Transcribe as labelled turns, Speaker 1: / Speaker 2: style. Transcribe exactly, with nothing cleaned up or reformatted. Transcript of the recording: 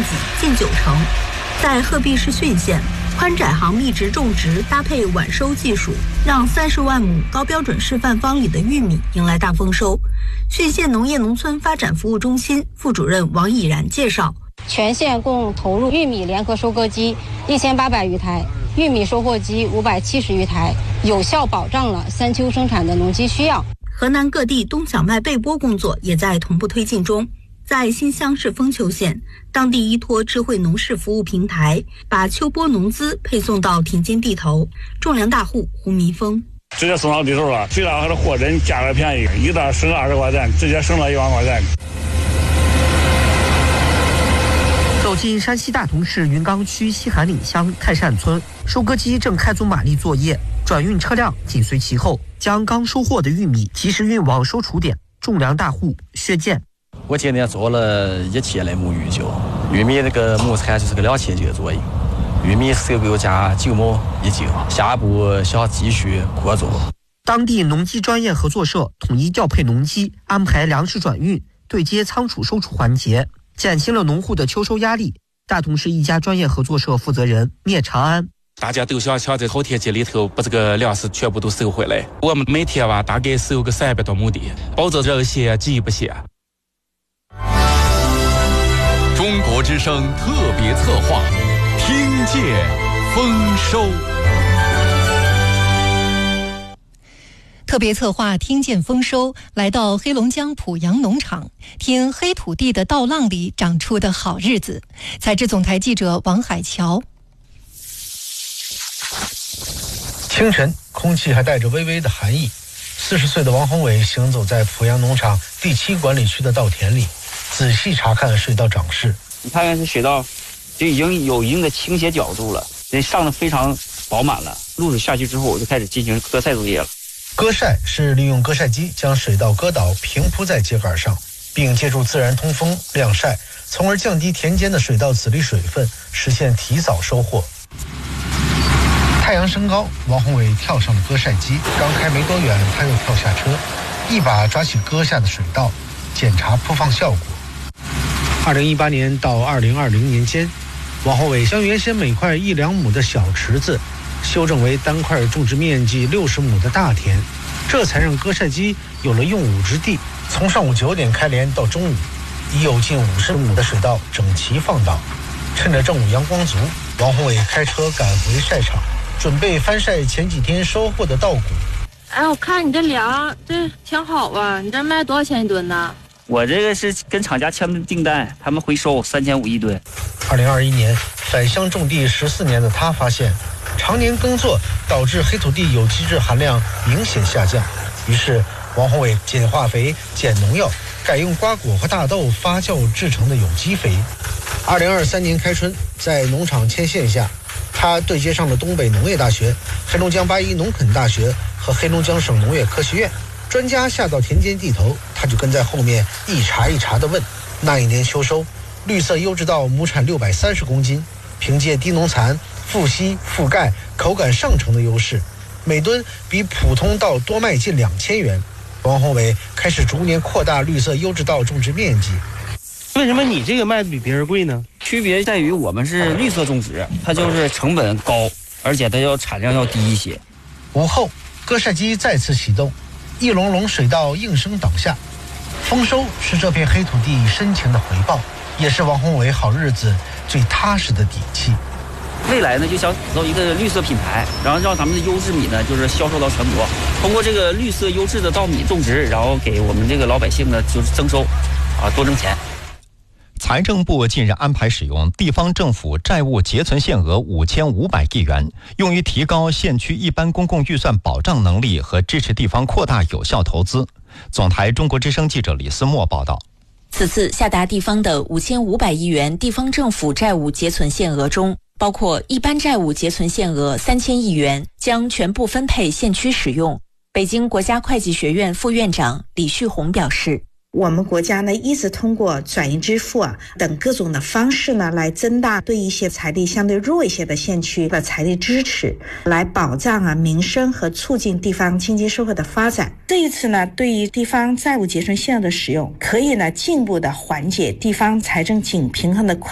Speaker 1: 己近九成。在鹤壁市浚县，宽窄行密植种植搭配晚收技术，让三十万亩高标准示范方里的玉米迎来大丰收。浚县农业农村发展服务中心副主任王以然介绍，
Speaker 2: 全县共投入玉米联合收割机一千八百余台，玉米收获机五百七十余台，有效保障了三秋生产的农机需要。
Speaker 1: 河南各地冬小麦备播工作也在同步推进中。在新乡市丰丘县，当地依托智慧农事服务平台，把秋播农资配送到田间地头。种粮大户胡民峰
Speaker 3: 直接送到地头了，最大还是货真价格便宜，一袋省二十块钱，直接省了一万块钱。
Speaker 4: 走进山西大同市云冈区西韩岭乡泰善村，收割机正开足马力作业，转运车辆紧随其后，将刚收获的玉米及时运往收储点。种粮大户薛建，
Speaker 5: 我今年做了一千来亩玉酒，玉米那个亩产就是个两千斤左右，玉米收购价九亩一斤，下一步想继续扩种。
Speaker 4: 当地农机专业合作社统一调配农机，安排粮食转运、对接仓储收储环节，减轻了农户的秋收压力。大同市一家专业合作社负责人聂长安，
Speaker 6: 大家都想想在好天气里头把这个粮食全部都收回来。我们每天吧大概收个三百多亩地，保证这些急不歇。
Speaker 7: 中国之声特别策划，听见丰收。
Speaker 8: 特别策划听见丰收，来到黑龙江濮阳农场，听黑土地的稻浪里长出的好日子。采制总台记者王海桥。
Speaker 9: 清晨，空气还带着微微的寒意。四十岁的王宏伟行走在濮阳农场第七管理区的稻田里，仔细查看水稻长势。
Speaker 10: 你看看这水稻，就已经有一定的倾斜角度了，这上的非常饱满了。露水下去之后，我就开始进行割晒作业了。
Speaker 9: 割晒是利用割晒机将水稻割倒，平铺在秸秆上，并借助自然通风晾晒，从而降低田间的水稻籽粒水分，实现提早收获。太阳升高，王宏伟跳上了割晒机，刚开没多远，他又跳下车，一把抓起割下的水稻，检查铺放效果。二零一八年到二零二零年间，王宏伟将原先每块一两亩的小池子修正为单块种植面积六十亩的大田，这才让割晒机有了用武之地。从上午九点开镰到中午，已有近五十亩的水稻整齐放倒。趁着正午阳光足，王宏伟开车赶回晒场，准备翻晒前几天收获的稻谷。
Speaker 11: 哎，我看你这粮这挺好啊，你这卖多少钱一吨呢？
Speaker 10: 我这个是跟厂家签的订单，他们回收三千五一吨。
Speaker 9: 二零二一年返乡种地十四年的他发现，常年耕作导致黑土地有机质含量明显下降，于是王宏伟减化肥、减农药，改用瓜果和大豆发酵制成的有机肥。二零二三年开春，在农场牵线下，他对接上了东北农业大学、黑龙江八一农垦大学和黑龙江省农业科学院。专家下到田间地头，他就跟在后面一茬一茬地问。那一年秋收，绿色优质稻亩产六百三十公斤，凭借低农残、富硒、富钙、口感上乘的优势，每吨比普通稻多卖近两千元。王宏伟开始逐年扩大绿色优质稻种植面积。
Speaker 12: 为什么你这个卖的比别人贵呢？
Speaker 10: 区别在于我们是绿色种植，它就是成本高，而且它要产量要低一些。
Speaker 9: 午后，割晒机再次启动，一笼笼水稻应声倒下。丰收是这片黑土地深情的回报，也是王宏伟好日子最踏实的底气。
Speaker 10: 未来呢，就想打造一个绿色品牌，然后让咱们的优质米呢，就是销售到全国。通过这个绿色优质的稻米种植，然后给我们这个老百姓呢，就是增收，啊，多挣钱。
Speaker 13: 财政部近日安排使用地方政府债务结存限额五千五百亿元，用于提高县区一般公共预算保障能力和支持地方扩大有效投资。总台中国之声记者李思墨报道。
Speaker 14: 此次下达地方的五千五百亿元地方政府债务结存限额中，包括一般债务结存限额三千亿元，将全部分配县区使用。北京国家会计学院副院长李旭红表示，
Speaker 15: 我们国家呢一直通过转移支付啊等各种的方式呢，来增大对一些财力相对弱一些的县区的财力支持，来保障啊民生和促进地方经济社会的发展。这一次呢，对于地方债务结存限额的使用，可以呢进一步的缓解地方财政紧平衡的